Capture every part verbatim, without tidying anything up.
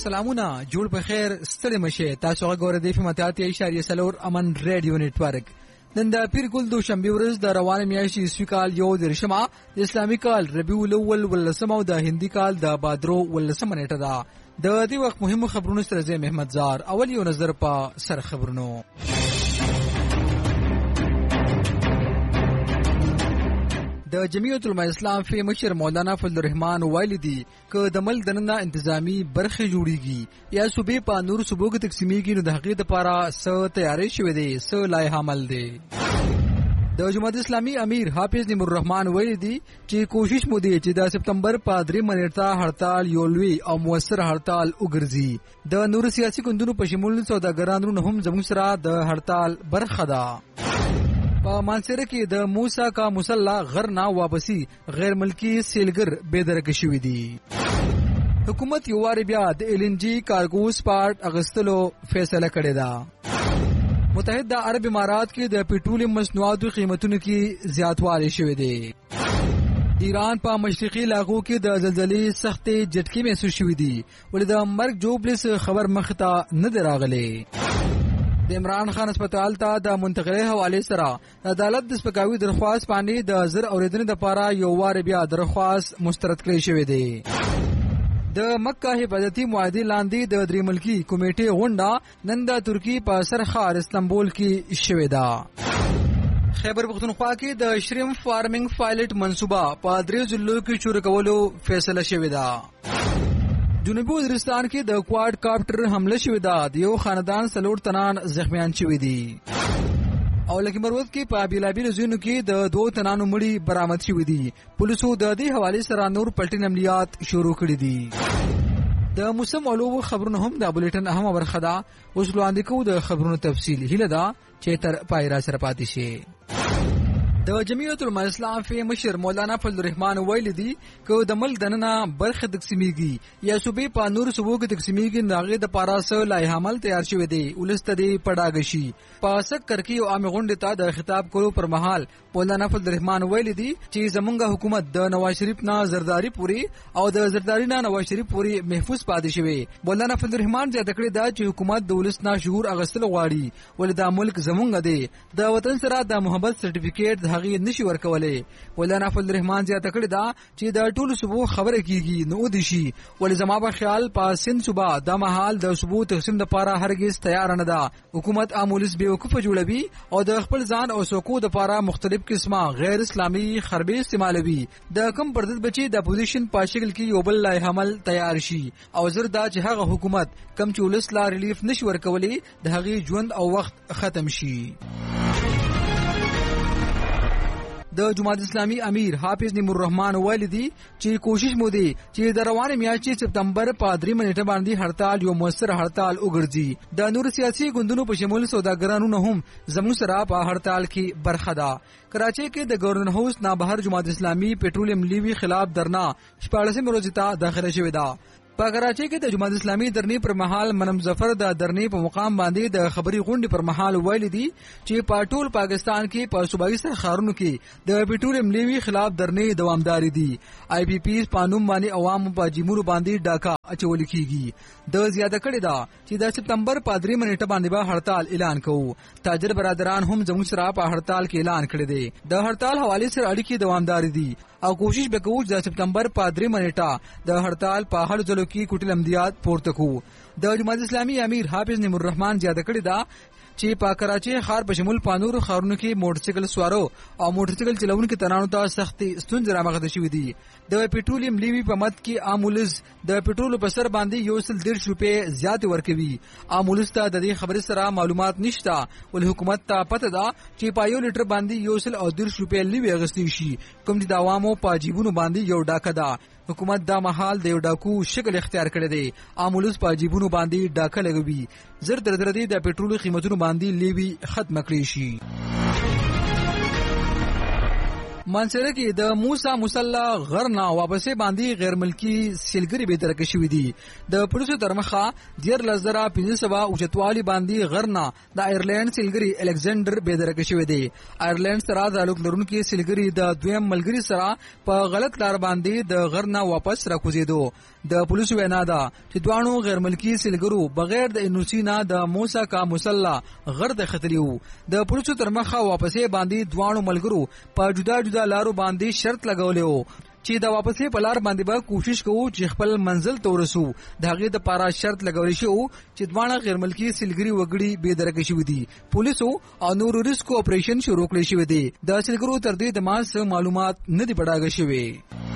سلامونه جوړ په خیر ستړي مشه تاسو غوړې د فماتات اشاریه سلور امن ریډیو نتورک نن د پیر ګل دو شنبه ورځ د روان میاشتې اسوي کال یو درشمه د اسلامي کال ربیع الاول ولسم او د هندي کال د بادرو ولسم نیټه ده د دې وخت مهمو خبرونو سره زه محمد زار اول یو نظر په سر خبرونو د جمعیت العلماء اسلام فی مشر مولانا فضل الرحمن وایلی ک د مل دننه انتظامی برخه جوړیږي یا صوبې په نور صوبو کې تقسیمیږي نو د حقیقت لپاره س تیاری شوه دی س لایحه عمل دی د جماعت اسلامی امیر حافظ نعیم الرحمن ویلي دي چې کوشش مو دی چې د سپتمبر په درې منېټه هړتال یولوي او موثر هړتال وګرځي د نور سیاسي ګوندونو په شمول سوداګرانو هم زموږ سره د هړتال برخه ده په مانسره کې د موسی کا مصلا غرنا واپسی غیر ملکی سیلګر بيدرک شوې دي حکومت یو وار بیا د ال ان جی کارګو سپارټ اغستلو فیصله کړې ده متحده عرب امارات کې د پټرولیم مصنوعاتو قیمتونو کې زیاتوالی شوې ده ایران په مشرقي علاقو کې د زلزلې سختې جټکې محسوس شوې دي ولې د مرګ جوبلس خبر مخته نه دراغله د عمران خان هسپتال ته د منتقلی حواله سره عدالت د سپکاوي درخواست باندې د زر اوریدنې لپاره یو وار بیا درخواست مسترد کړی شوی دی د مکه حفاظتي معاهده لاندې د درې ملکی کمیټې غونډه نن د ترکی په سرخار استنبول کې شوې ده خیبر پختونخوا کې د شریم فارمینګ پایلټ منصوبه په درې ضلعو کې شروع کولو فیصله شوې ده جنوبي وزیرستان کې د کواد کاپټر حمله شوې ده د یو خاندان سلور تنان زخمیان شوي دي او لکه مروت کې په بیلابیل ځینو کې د دوه تنانو مړي برآمد شوي دي پولیسو د دې حواله سره نور پلټن عملیات شروع کړي دي د موسم علوم خبرونه هم د بولیټن اهم برخه ده اوس وړاندې کوو د خبرونو تفصیل هله ده چې تر پای را سره پاتې شي د جمعیت العلماء اسلام فی مشر مولانا فضل الرحمن ویلی دی که د مل دننه برخه تقسیمیږي یا صوبې په نور صوبو کې تقسیمیږي ناغه د پاراسه لایحه عمل تیار شوی دی ولست دی پډاګشي پاسک کرکی او عام غونډه ته د خطاب کولو پر مهال مولانا فضل الرحمن ویلی دی چې زمونږ حکومت د نواز شریف نه زرداری پوری او د زرداری نه نواز شریف پوری محفوظ پاتې شوی مولانا فضل الرحمن زیاته کړی دا چې حکومت د ولست نه شعور اغستل غواړي ولې د ملک زمونږ دی د وطن سره د محبت سرټیفیکیټ هغه نشي ورکولې مولانا فضل الرحمن زیاته کړی دا چې د ټولو صوبو خبره کیږي نو د شي ولې زما په خیال په سند صوبا د محل د صوبو تقسیم لپاره هرگز تیار نه ده حکومت امولس بیوقوفه جوړوي او د خپل ځان او سوکو لپاره مختلف قسمه غیر اسلامي خربي استعمالوي د کم پردت بچي د اپوزیشن په شکل کې یو بل لای عمل تیار شي او زر دا چې هغه حکومت کم چولس لا ریلیف نشي ورکولې د هغه ژوند او وخت ختم شي د جماعت اسلامی امیر حافظ نعیم الرحمن ویلی دی چې کوشش مو دی چې د روانه میاشتې سپتمبر په درې منېټه باندې هړتال یو موثر هړتال وګرځي د نور سیاسي ګوندونو په شمول سوداګرانو هم زموږ سره په هړتال کې برخه ده کراچۍ کې د گورنر هاوس نه بهر جماعت اسلامی پټرولیم لیوی خلاف درنا شپاړسمه ورځ ته داخله شوې ده په کراچۍ کې د جماعت اسلامي درنې پر مهال منم ظفر د درنې په مقام باندې د خبري غونډې پر مهال ویلي دي چې په ټول پاکستان کې په صوبایي سرخارونو کې د پټرولیم لیوی خلاف درنې دوامداري دي آی پی پی پانوم باندې عوام په جمهور باندې ډاکا اچول کیږي د زیاده کړي دا چې د سپتمبر په درې منېټه باندې به هړتال اعلان کوو تاجر برادران هم زموږ سره په هړتال کې اعلان کړی دی د هړتال حواله سره اړیکې دوامداري دي او کوشش وکړو چې د سپتمبر په درې منېټه د هړتال په هر ځلو کې کوټل امدیات پورته کوو د جماعت اسلامی امیر حافظ نعیم الرحمن زیاده کړی دا چې په کراچۍ ښار په شمول پانور خارونو کې موټرسایکل سوارو او موټرسایکل چلونکو تنانو ته سختي ستونزې رامخته شوې دي د پټرولیم لیوی په مد کې امولز د پټرول په سر باندې یو سل ډیر روپے زیات ورکوي امولز ته د دې خبرې سره معلومات نشته ول حکومت ته پته ده چې په یو لیټر باندې یو سل او ډیر روپے لیوی اغستې شي کوم چې د عوامو په جیبونو باندې یو ډاکه ده حکومت دا محال د یو ډاکو شکل اختیار کړی دی امولز په جیبونو باندې ډاکه لګوي زر در در دي د پټرول قیمتونو باندې لیوی ختم کړی شي مانسره کې د موسی مصلا غرنا واپسې باندې غیر ملکی سیلګری به درکه شوې دي. د پولیسو ترمخه دیر لزرا پنځه سوه اوچتوالي باندې غرنا د آیرلند سیلګری الکساندر به درکه شوې دي. آیرلند سره تعلق لرونکي سیلګری د دویم ملګری سره په غلط لار باندې د غرنا واپس راکوزیدو. د پولیسو وینا ده چې دوانو غیر ملکی سیلګرو بغیر د انوسی نه د موسی کا مصلا غر د خطریو. د پولیسو ترمخه واپسې باندې دوانو ملګرو په جدا جدا لارو باندې شرط لګولې چې دا واپسې په لار باندې به کوشش کوو چې خپل منزل ته ورسو. د هغې د پاره شرط لګولې شو چې دوانه غیر ملکی سیلګری وګړي به درکه شوي دي. پولیسو او نورو ریسکو اپریشن شروع کړی شوی دی. د سیلګرو تر دې د ماس معلومات نه دي پړاګه شوي.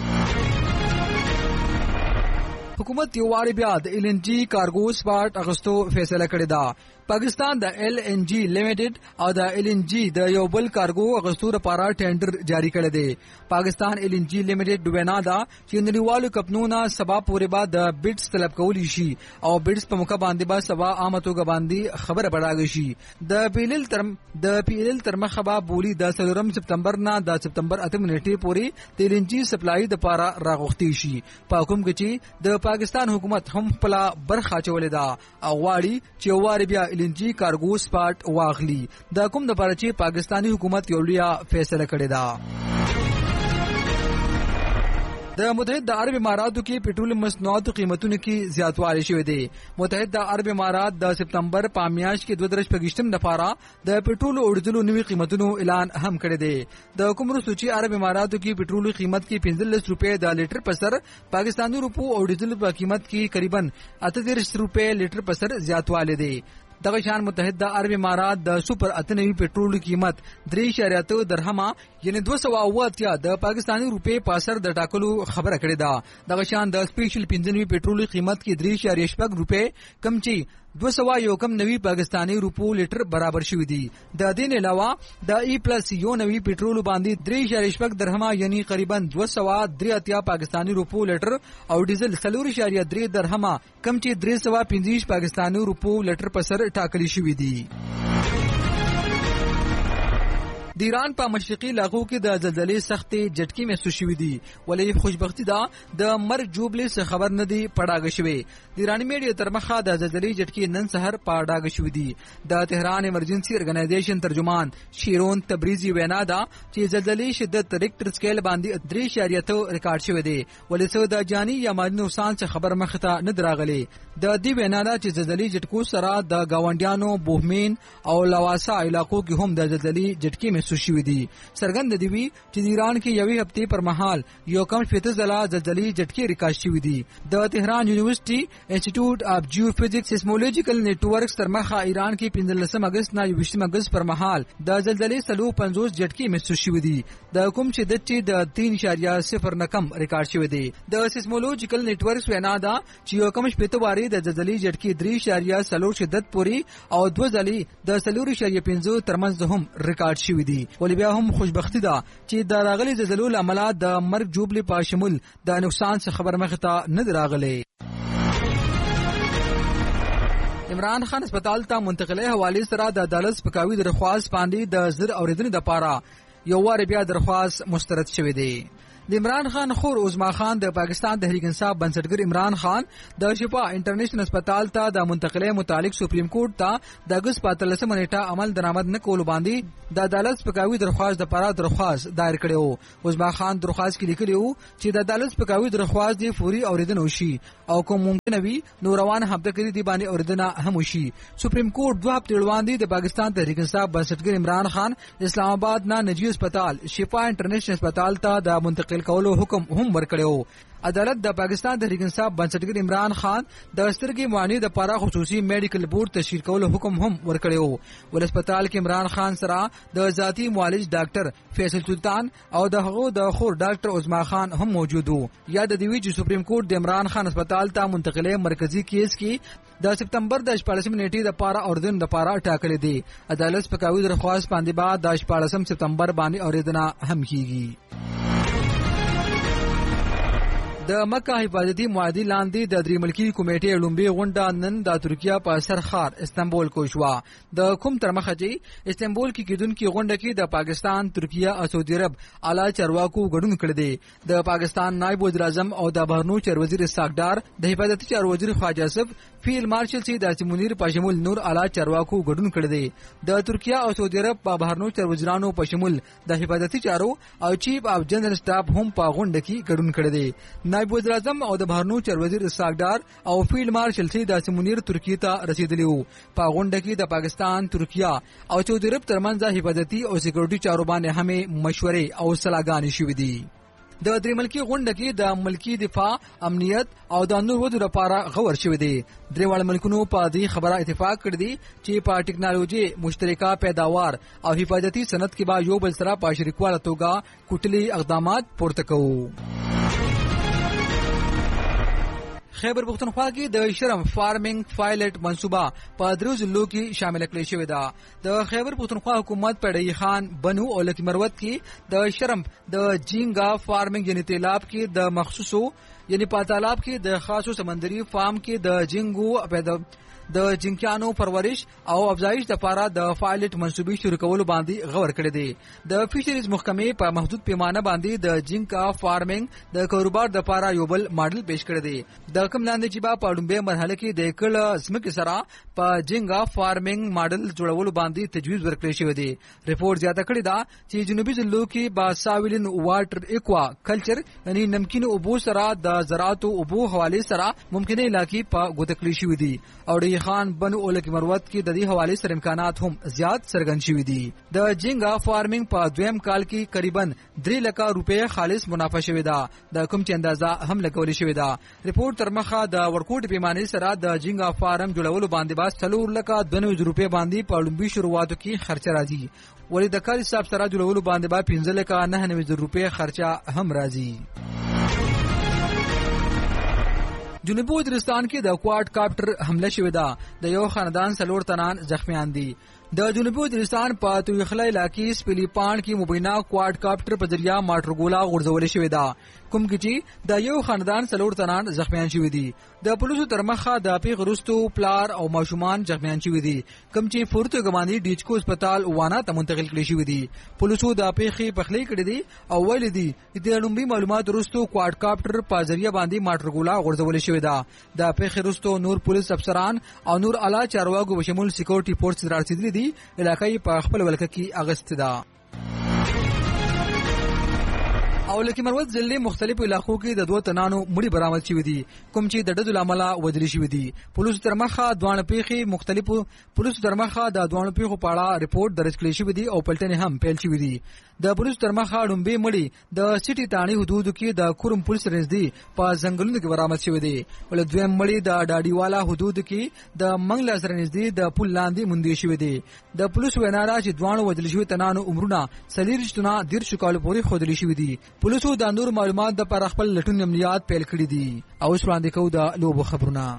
حکومت یو واری بیا د ایل ان جی کارګو سپاټ اغستو فیصله کړې ده. پاکستان د ایل ان جی لیمیټډ او د ایل ان جی د یو بل کارګو اغستو لپاره ټینډر جاری کړی دی. پاکستان ایل ان جی لیمیټډ وینا ده چې نړیوالو کمپنیونو سبا پورې بعد د بیډز طلب کولی شي او بیډز په موقع باندې به سبا عامتوګه باندې خبره بڑاږي شي. د پیل ترم د پیل ترمه خبا بولی د سلورم سپتمبر نه د سپتمبر اتم نیټې پورې د ایل ان جی سپلای د لپاره راغوښتي شي. په کوم کې چې د پاکستان حکومت هم خپل برخه چولې ده او غواړي چې واره بیا ایل ان جی کارګو سپاټ واغلی. دا کوم د پاره چې پاکستانی حکومت یو لوی فیصله کړې ده. د متحده عرب اماراتو کې پټرول مصنوعاتو قیمتونو کې زیاتوالی شوی دی. متحده عرب امارات د سپتمبر په میاشت کې دوه درش پګشتم لپاره د پټرول او ډیزل نوي قیمتونو اعلان هم کړی دی. د کومرو سوچي عرب اماراتو کې پټرول قیمت کې پنځلس روپے د لیټر په سر، پاکستاني روپو او ډیزل په قیمت کې تقریبا اته دېرش روپے لیټر په سر زیاتوالی دی. دغه شان متحده عرب امارات د سپر اتنوي پټرول قیمت درې اشاریه اته درهمه یعنی دوه سوه اوه اتیا د پاکستاني روپے په اثر د ټاکلو خبره کړې ده. دغه شان د سپیشل پنځه نوي پټرول قیمت کې درې اشاریه شپږ روپے کم چې دوه سوه یو کم نوي پاکستاني روپو لیټر برابر شوی دی. د دې نه علاوه د ای پلس یو نوي پټرول باندې درې اشاریه شپږ درهمه یعنی تقریبا دوه سوه درې اتیا پاکستاني روپو لیټر او ډیزل څلور اشاریه درې درهمه کم چې درې سوه پنځه پاکستاني روپو لیټر په سر ټاکلی شوی دی. د ایران په مشرقي علاقو کې د زلزلې سختې جټکې محسوس شوې دي، ولې خوشبختي ده د مرګ جوړې څخه خبر نه دی پړاګه شوی. د ایرانی میډیا تر مخه د زلزلې جټکې نن سحر پړاګه شوې دي. د تهران ایمرجنسي ارګنایزیشن ترجمان شیرون تبریزي وینا ده چې زلزلې شدت ریکټر سکیل باندې درې اشاریه ته ریکارډ شوی دی، ولې څه د جاني یا مادي نقصان څخه خبر مخته نه دراغلي. د دې وینا ده چې زلزلې جټکو سره د گاونډیانو بوهمین او لواسا علاقو کې هم د زلزلې جټکې شوی دی. سرګند دی وی چې ایران کې یوې هفته پر مهال یو کم شپږ ځله زلزلې جټکې ریکارډ شوی دی. د تهران یونیورسيټي انسټیټیوټ اف جیوفزکس سیسمولوژیکل نیټورکس تر مخه ایران کې پنځلسم اگست نه یوویشتم اگست پر مهال د زلزلې سلو پنځوس جټکې محسوس شوی دی. د کوم شدت چې د تین اشاریه صفر نه کم ریکارډ شوی دی. د سیسمولوژیکل نیټورکس وینا ده چې یو کم شپږ واري د زلزلې جټکې درې اشاریه سلو شدت پوری او دوه ځلې د سلور اشاریه پنځه ترمنځ هم ریکارډ شوی دی. ولې بیا هم خوشبختی ده چې د راغلي زلزلو لامل د مرګ جوړې په شمول د نقصان څخه خبر مخته نه راغلي. عمران خان هسپتال ته منتقلې حواله سره د عدالت پکاوي درخواست باندې د زر اوریدنې لپاره یو وار بیا درخواست مسترد شوی دی. د عمران خان خور عظما خان د پاکستان تحریک انصاف بنسټګر عمران خان د شفا انټرنیشنل هسپتال ته د منتقلې متعلق سپریم کورټ ته د اگست په اتلسمه نیټه عمل درآمد نه کول باندې د عدالت پکاوي درخواست د لپاره درخواست دایر کړو. عظما خان درخواست کې لیکلی وو چې د عدالت پکاوي درخواست دی فوري اوریدنه وشي او کوم ممکن وي نو روان هفته کې دی باندې اوریدنه هم وشي. سپریم کورټ دوه هفته وړاندې د پاکستان تحریک انصاف بنسټګر عمران خان اسلام آباد نه نجی هسپتال شفا انټرنیشنل هسپتال ته د منتقل کولو حکم هم ورکړو. عدالت د پاکستان تحریک انصاف بنسټګر عمران خان د سترګې معاینې د لپاره خصوصي میډیکل بورډ تشکیل کولو حکم هم ورکړو. ول هسپتال کې عمران خان سره د ذاتی معالج ډاکټر فیصل سلطان او د هغو د خور ډاکټر عظما خان هم موجود وو. یاد دی چې سپریم کورټ د عمران خان هسپتال ته منتقلې مرکزی کیس کې د سپتمبر د شپږم نیټې د لپاره اوریدنه د لپاره ټاکلې دی. عدالت پکاوي درخواست باندې بعد د شپږم سپتمبر باندې اوریدنه هم کیږي. د مکه حفاظتي معاهدې لاندې د درې ملکي کمیټې لومبي غونډه نن د ترکیه په سرخار استنبول کې شوه. د کوم تر مخه چې استنبول کې کېدونکې غونډه کې د پاکستان، ترکیه او سعودي عرب اعلی چارواکو ګډون کړی دی. د پاکستان نائب وزیر اعظم او د بهرنیو چارو وزیر ساکدار، د حفاظتي چارو وزیر خواجه اسف، فیلډ مارشل سید عاصم منیر په شمول نور اعلی چارواکو ګډون کړی دی. د ترکیه او سعودي عرب په بهرنیو چارو وزیرانو په شمول د حفاظتي چارو او چیف اف جنرال سټاف هم په غونډه کې ګډون کړی دی. نائب وزیر اعظم او د بهرنیو چارو وزیر ساکدار او فیلډ مارشل سید عاصم منیر ترکیه ته رسیدلی وو. په غونډه کې د پاکستان، ترکیه او سعودي عرب ترمنځ حفاظتي او سکیورټي چارو باندې هم مشورې او صلاحګانې شوې دي. د درې ملکي غونډه کې د ملکي دفاع، امنیت او د نورو ودو لپاره غور شوی دی. درې واړه ملکونو په دې خبره اتفاق کړی دی چې په ټکنالوژي، مشترکه پیداوار او حفاظتي صنعت کې به یو بل سره په شریکواله توګه کوټلي اقدامات پورته کوو. خیبر پختونخوا کې د شرم فارمینګ پایلټ منصوبه په درو ضلعو کې شامل کړل شوې ده. د خیبر پختونخوا حکومت په ډهی خان، بنو او لکی مروت کې د شرم د جینګا فارمینګ یعنی تیلاب کې د مخصوصو یعنی په تالاب کې د خاصو سمندري فارم کې د جینګو پیدا د جنکیانو پرورش او افزایش لپاره د پایلټ منصوبې شروع کولو باندې غور کړی دی. د فیشریز محکمې په محدود پیمانه باندې د جنکا فارمینګ د کاروبار لپاره یو بل ماډل پیش کړی دی. د کوم لاندې چې په پړومبه مرحله کې د کل سمکه سره په جنګا فارمینګ ماډل جوړولو باندې تجویز ورکړی شوی دی. ریپورت زیاته کړی دا چې جنوبي ضلعو کې با ساویلن واټر ایکوا کلچر یعنی نمکین اوبو سره د زراعت او اوبو حواله سره ممکنه علاقې په ګوتکلی شوی دي او د خان، بنو او لکی مروت کې د دې حواله سره امکانات هم زیات څرګند شوي دي. د جنګا فارمینګ په دویم کال کې تقریبا درې لکه روپۍ خالص منافع شوې ده. د کوم چې اندازه هم لګولې شوې ده. ریپورت تر مخه د ورکوټ پیمانې سره د جنګا فارم جوړولو باندې با څلور لکه دوه روپۍ باندې په لومبي شروعاتو کې خرچه راځي. ولې د کال حساب سره جوړولو باندې با پنځه لکه نه روپۍ خرچه هم راځي. جنوبي وزیرستان کې د کواد کاپټر حمله شوې ده. د یو خاندان څلور تنان زخمیان دي. د جنوبي وزیرستان په تویخلا علاقې سپیلی پاند کې مبینه کواد کاپټر په ذریعہ ماټرګولا غورځول شوې ده. کوم کې چې د یو خاندان څلور تنان زخمیان شوي دي. د پولیسو تر مخه د پیغ رستو پلار او ماشومان زخمیان شوي دي. کوم چې فورتو ګماني ډیچکو هسپتال وانا ته منتقل کړي شوي دي. پولیسو د پیغې پخلی کړې دي او ویل دي د لومبي معلومات رستو کواد کاپټر په ذریعہ باندې ماټرګولا غورځول شوې ده. د پیغې رستو نور پولیس افسران او نور اعلی چارواکو په شمول سکیورټي فورس رارسېدلي دي. علاقې په خپل ولکه کې اغست ده. او لکه مروت ضلع مختلفو علاقو کې د دوه تنانو مړي برآمد شوي دي کوم چې د ډزو لامل وژل شوي دي. پولیسو تر مخه دوه پیښې مختلفو پولیسو تر مخه د دوه پیښو په اړه ریپورت درج کړی شوی دی او پلټنې هم پیل شوې دي. د پولیسو تر مخه لومبي مړي د سټي تانی حدودو کې د کورم پولیس رنځدي په ځنګلونو کې برآمد شوی دی. ول دویم مړي د ډاډیوالا حدود کې د منګلا سره نږدې د پل لاندې موندل شوی دی. د پولیسو وینا را چې دوه وژل شوي تنانو عمرونه سلیرشتونه دیرش کال پورې خودلی شوی دي. پولیسو د نور معلومات د پر خپل لټون عملیات پیل کړی دي. او اوس وړاندې کوو د لوبو خبرونه.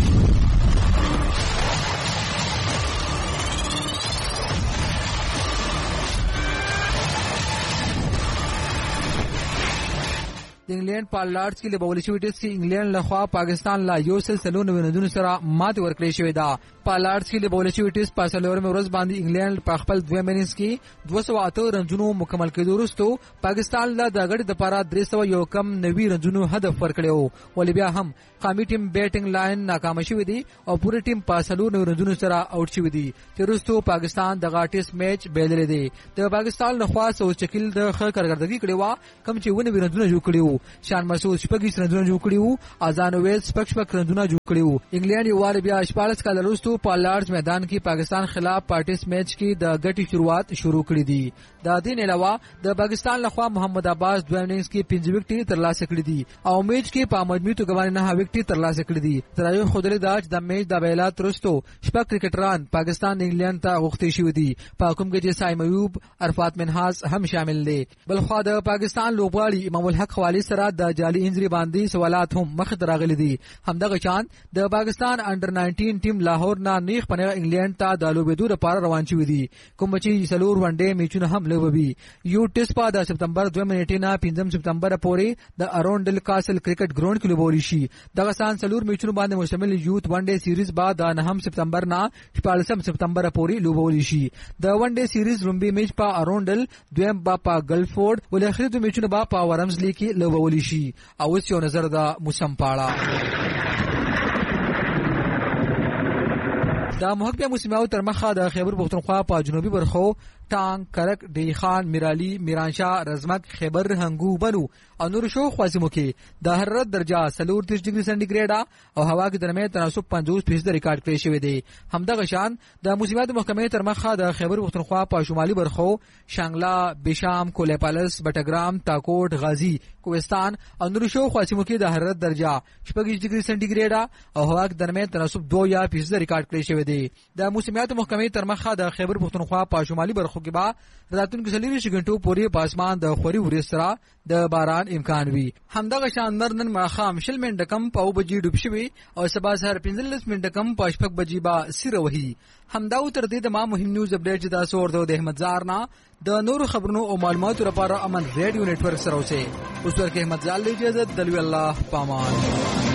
د انګلند په لارډز کې لوبول شوی ټیسټ کې انګلند لخوا پاکستان لا یو سل سلو نوي نندونو سره ماته ورکړې شوې ده. په لارډز کې لوبول شوی ټیسټ په څلورمه ورځ باندې انګلند په خپل دویم انینګز کې دوه سوه اته رنونو مکمل کېدو وروسته پاکستان لا د غړي د لپاره درې سوه یو کم نوي رنونو هدف ورکړی. ولې بیا هم قامي ټیم بیټینګ لاین ناکام شوی دی او پوره ټیم په څلور نوي رنونو سره آوټ شوی دی. چې وروسته پاکستان د غاټیس میچ بایللی دی. د پاکستان لخوا سو شکل د ښه کارکردګي کړې و کوم چې ونه رنونه جوړ کړي وو. شان مسعود شپږ رنونه جوړ کړي وو. اذان ویل شپږ شپږ رنونه جوړ کړي وو. انګلند یو وار بیا شپاړس کال وروسته په لارډز میدان کې پاکستان خلاف پارټیس میچ کې د ګټي شروعات شروع کړې دي. د دې نه علاوه د پاکستان لخوا محمد عباس دویم اننګز کې پنځه وکټې ترلاسه کړې دي او میچ کې په مجموعي توګه باندې نه وکټې ترلاسه کړې دي. ترایو خدای داج د میچ د بیلات وروسته شپږ کرکټران پاکستان انګلند ته غوښتي شوی دي. په کوم کې چې سایم ایوب، عرفات منحاس هم شامل دي. بل خو د پاکستان لوبغاړي امام الحق حواله سره د جعلي انجری باندې سوالات هم مخ ته راغلي دي. همدغه شان د پاکستان انډر ناینټین ټیم لاهور نه نیغ پنه انګلند ته د لوبېدو لپاره روان شوی دي، کوم چې سلور ونډې میچونه هم لوبوي. یو ټیسټ په د سپتمبر دوه نیټې نه پنځم سپتمبر پورې د اروندل کاسل کرکټ ګراوند کې لوبول شي. دغه سان سلور میچونه باندې مشتمل یوت ونډې سیریز بعد د نهم سپتمبر نه شپږم سپتمبر پورې لوبول شي. د ونډې سیریز لومبي میچ په اروندل، دویم با په ګلفورد، ولې اخري دوه میچونه با په ورمزلی کې لوبول شي. او اوس یو نظر د موسم پاړه. د محکمه موسمیاو تر مخه د خیبر پختونخوا په جنوبي برخو ټانګ، کرک، ډی خان، میرالی، میرانشاه، رزمک، خیبر، هنګو، بنو او نور شو خوازمو کې د حرارت درجه سلور تیس ډیګري سنټیګریډ او هوا کې درمه تناسب پنځوس فیصد ریکارډ کړی شوی دی. همدغه شان د موسمیات محکمه تر مخه د خیبر پختونخوا په شمالي برخو شانګلا، بشام، کولیپالس، بټګرام، تاکوټ، غازی، کوهستان او نور شو خوازمو کې د حرارت درجه شپږ ډیګري سنټیګریډ او هوا کې درمه تناسب دو یا فیصد ریکارډ کړی شوی دی. د موسمیات محکمه تر مخه د خیبر پختونخوا په شمالي برخو کې با راتلونکو څلور غنټو پورې په اسمان د خوري ورې سره د باران امکان وي. همدغه شان نن ماښام شل منټه کم په بجې ډوب شوي او سبا سهار پنځلس منټه کم په شپږ بجې با سیره وهي. همدا تر دې د ما مهم نیوز اپډیټ چې تاسو ورته د احمد زار نه د نور خبرونو او معلوماتو لپاره امن ریډیو نتورک سره اوسئ. اوس ورکه احمد زال دی اجازه دلوي الله پامان.